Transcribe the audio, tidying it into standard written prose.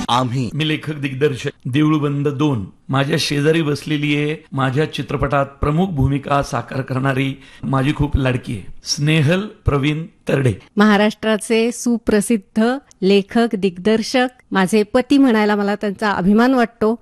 आम्ही. मी लेखक दिग्दर्शक देऊळबंद 2. माझ्या शेजारी बसलेली आहे माझ्या चित्रपटात प्रमुख भूमिका साकार करणारी माझी खूप लाडकी आहे स्नेहल प्रवीण तरडे. महाराष्ट्राचे सुप्रसिद्ध लेखक दिग्दर्शक, माझे पती म्हणायला मला त्यांचा अभिमान वाटतो.